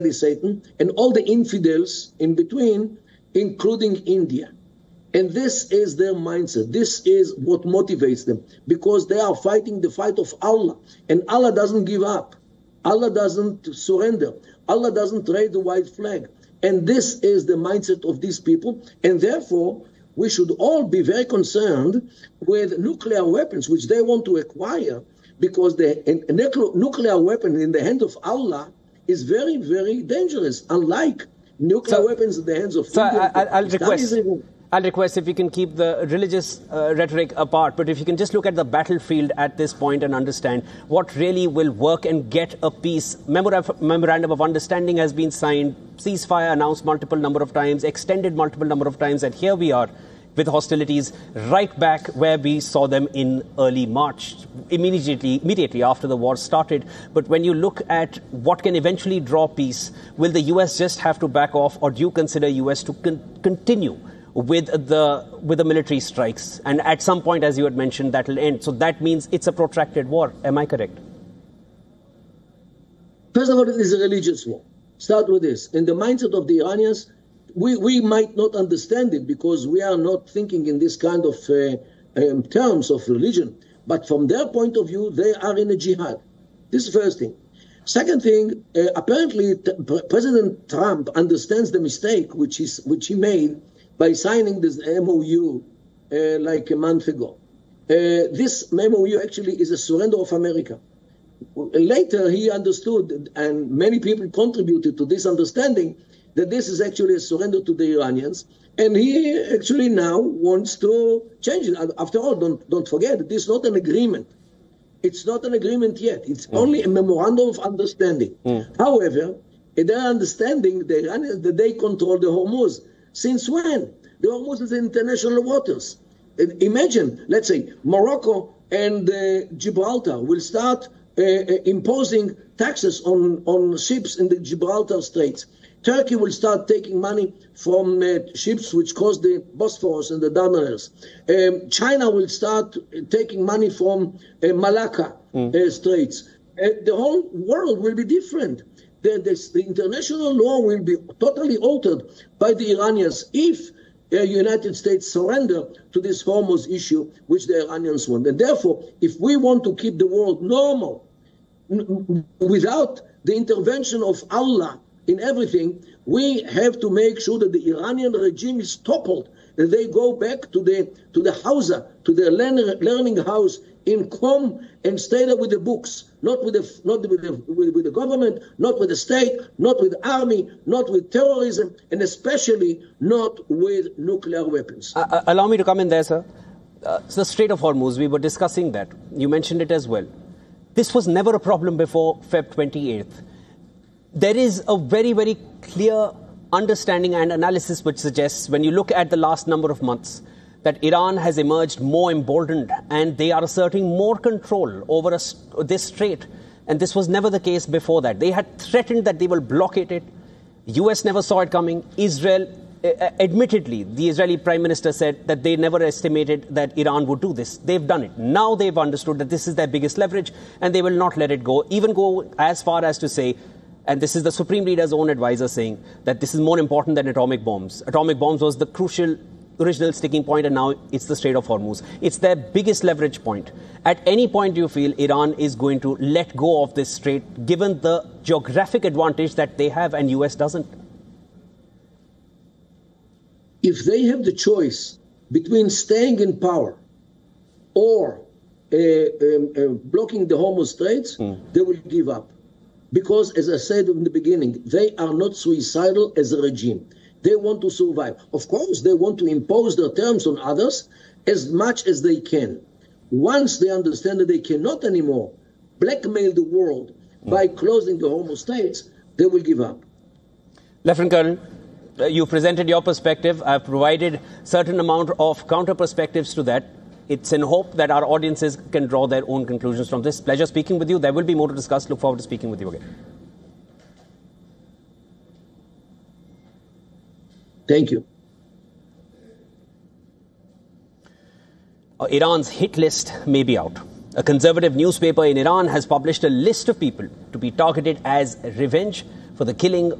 Satan, and all the infidels in between, including India. And this is their mindset. This is what motivates them, because they are fighting the fight of Allah. And Allah doesn't give up. Allah doesn't surrender. Allah doesn't raise the white flag. And this is the mindset of these people. And therefore, we should all be very concerned with nuclear weapons, which they want to acquire, because the nuclear weapon in the hand of Allah is very, very dangerous, unlike nuclear weapons in the hands of India. I'll request if we can keep the religious rhetoric apart, but if you can just look at the battlefield at this point and understand what really will work and get a peace. Memorandum of understanding has been signed, ceasefire announced multiple number of times, extended multiple number of times, and here we are with hostilities right back where we saw them in early March, immediately after the war started. But when you look at what can eventually draw peace, will the US just have to back off, or do you consider US to continue with the military strikes? And at some point, as you had mentioned, that will end. So that means it's a protracted war. Am I correct? First of all, it is a religious war. Start with this. In the mindset of the Iranians, we might not understand it because we are not thinking in this kind of terms of religion. But from their point of view, they are in a jihad. This is the first thing. Second thing, apparently President Trump understands the mistake which he made by signing this MOU like a month ago. This MOU actually is a surrender of America. Later he understood, and many people contributed to this understanding, that this is actually a surrender to the Iranians, and he actually now wants to change it. After all, don't forget, this is not an agreement. It's not an agreement yet. It's only a memorandum of understanding. However, in their understanding, the Iranians, that they control the Hormuz. Since when? The Hormuz is in international waters. Imagine, let's say, Morocco and Gibraltar will start imposing taxes on ships in the Gibraltar Straits. Turkey will start taking money from ships which cross the Bosphorus and the Dardanelles. China will start taking money from Malacca Straits. The whole world will be different. The international law will be totally altered by the Iranians if the United States surrender to this Hormuz issue, which the Iranians want. And therefore, if we want to keep the world normal, without the intervention of Allah in everything, we have to make sure that the Iranian regime is toppled, that they go back to the Hausa, to their learning house in Qom, and stay there with the books, not with the government, not with the state, not with the army, not with terrorism, and especially not with nuclear weapons. Allow me to come in there, sir. The Strait of Hormuz, we were discussing that. You mentioned it as well. This was never a problem before Feb 28th. There is a very, very clear understanding and analysis which suggests, when you look at the last number of months, that Iran has emerged more emboldened and they are asserting more control over this strait. And this was never the case before that. They had threatened that they will blockade it. US never saw it coming. Israel, admittedly, the Israeli Prime Minister said that they never estimated that Iran would do this. They've done it. Now they've understood that this is their biggest leverage and they will not let it go. Even go as far as to say, and this is the Supreme Leader's own advisor saying, that this is more important than atomic bombs. Atomic bombs was the crucial original sticking point, and now it's the Strait of Hormuz. It's their biggest leverage point. At any point, do you feel Iran is going to let go of this strait, given the geographic advantage that they have and US doesn't? If they have the choice between staying in power or blocking the Hormuz Straits, they will give up. Because, as I said in the beginning, they are not suicidal as a regime. They want to survive. Of course, they want to impose their terms on others as much as they can. Once they understand that they cannot anymore blackmail the world by closing the Hormuz Straits, they will give up. Lieutenant Colonel, you presented your perspective. I've provided certain amount of counter perspectives to that. It's in hope that our audiences can draw their own conclusions from this. Pleasure speaking with you. There will be more to discuss. Look forward to speaking with you again. Thank you. Iran's hit list may be out. A conservative newspaper in Iran has published a list of people to be targeted as revenge for for the killing